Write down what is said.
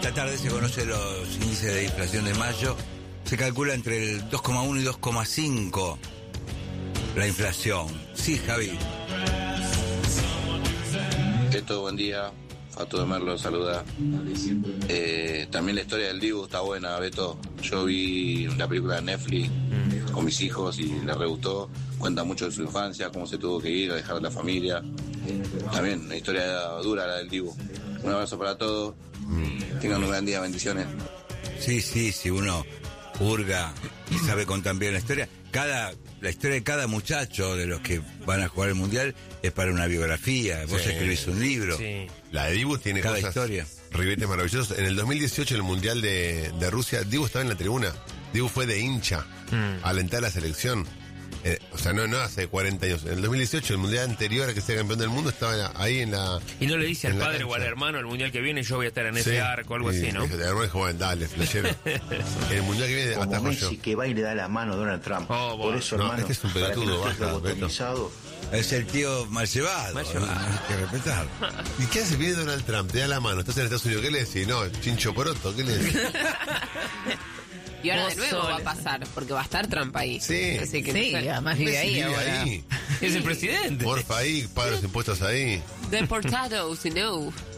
esta tarde se conocen los índices de inflación de mayo. Se calcula entre el 2,1 y 2,5 la inflación. Sí, Javi. Beto, buen día. Fato de Merlo, saluda. También la historia del Dibu está buena, Beto. Yo vi la película de Netflix con mis hijos y les re gustó. Cuenta mucho de su infancia, cómo se tuvo que ir a dejar a la familia. También una historia dura la del Dibu. Un abrazo para todos. Tengan un gran día, bendiciones. Sí, uno hurga y sabe contar bien la historia. La historia de cada muchacho de los que van a jugar el Mundial es para una biografía. Vos escribís un libro. Sí. La de Dibu tiene Cada cosas, historia. ribetes maravillosos. En el 2018, en el Mundial de Rusia, Dibu estaba en la tribuna. Dibu fue de hincha a alentar a la selección. O sea, no hace 40 años. En el 2018, el Mundial anterior a que sea campeón del mundo, estaba ahí en la... Y no le dice al en la padre cancha. o al hermano, el mundial que viene yo voy a estar en ese arco, algo así, ¿no? El hermano dijo, bueno, dale, flashero. El Mundial que viene Como atajo Messi yo. que va y le da la mano a Donald Trump. Oh, Por bueno. eso, No, hermano, este es un para que pelotudo, no estés basta, lobotomizado. Es el tío mal llevado. Mal llevado. Hay que respetar. ¿Y qué hace? Viene Donald Trump, te da la mano, estás en Estados Unidos, ¿qué le decís? No, chincho poroto, ¿qué le decís? Y ahora Vos de nuevo sola. va a pasar, porque va a estar Trump ahí. Sí. Así que Sí, no sé. además vive ahí Vive ahora. ahí. Es el presidente. Porfa ahí, paga los impuestos ahí. Deportados, no.